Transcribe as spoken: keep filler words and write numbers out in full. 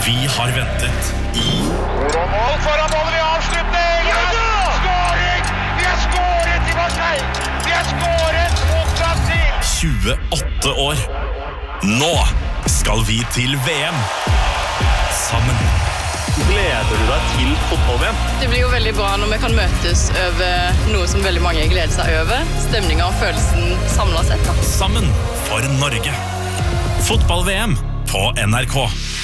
Vi har ventet i Mål foran målet i avslutning! Ja, ja! Skåring! Vi har skåret i Marseille! Vi har skåret mot Brasil! tjueåtte år. Nå skal vi til V M. Sammen. Gleder du deg til fotball-V M? Det blir jo veldig bra når vi kan møtes over noe som veldig mange gleder seg over. Stemningen og følelsen samlet sett. Da. Sammen for Norge. Fotball-V M på N R K.